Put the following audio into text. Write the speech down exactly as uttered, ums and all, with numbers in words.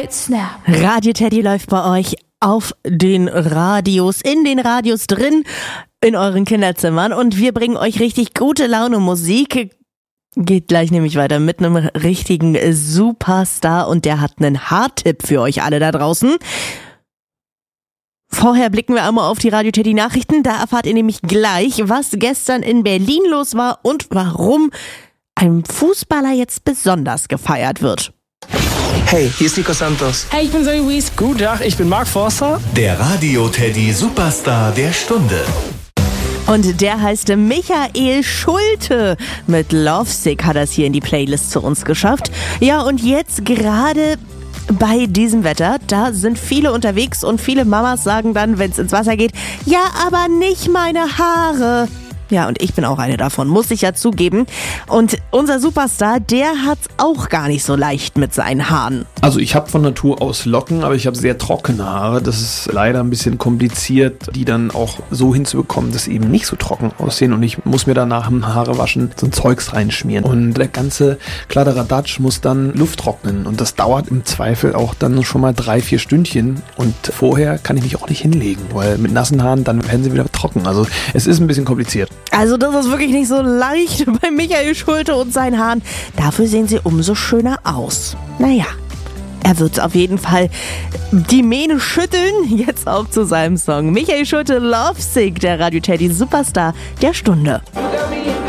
right, snap. Radio Teddy läuft bei euch auf den Radios, in den Radios drin, in euren Kinderzimmern und wir bringen euch richtig gute Laune Musik. Geht gleich nämlich weiter mit einem richtigen Superstar und der hat einen Haartipp für euch alle da draußen. Vorher blicken wir einmal auf die Radio Teddy Nachrichten, da erfahrt ihr nämlich gleich, was gestern in Berlin los war und warum ein Fußballer jetzt besonders gefeiert wird. Hey, hier ist Nico Santos. Hey, ich bin Zoe Wies. Guten Tag, ich bin Mark Forster. Der Radio Teddy Superstar der Stunde. Und der heißt Michael Schulte. Mit Lovesick hat er es hier in die Playlist zu uns geschafft. Ja, und jetzt gerade bei diesem Wetter, da sind viele unterwegs und viele Mamas sagen dann, wenn es ins Wasser geht, ja, aber nicht meine Haare. Ja, und ich bin auch eine davon, muss ich ja zugeben. Und unser Superstar, der hat's auch gar nicht so leicht mit seinen Haaren. Also ich habe von Natur aus Locken, aber ich habe sehr trockene Haare. Das ist leider ein bisschen kompliziert, die dann auch so hinzubekommen, dass sie eben nicht so trocken aussehen. Und ich muss mir danach im Haarewaschen so ein Zeugs reinschmieren. Und der ganze Kladderadatsch muss dann Luft trocknen. Und das dauert im Zweifel auch dann schon mal drei, vier Stündchen. Und vorher kann ich mich auch nicht hinlegen, weil mit nassen Haaren, dann werden sie wieder trocken. Also es ist ein bisschen kompliziert. Also das ist wirklich nicht so leicht bei Michael Schulte und seinen Haaren. Dafür sehen sie umso schöner aus. Naja, er wird auf jeden Fall die Mähne schütteln. Jetzt auch zu seinem Song. Michael Schulte, Lovesick, der Radio Teddy Superstar der Stunde.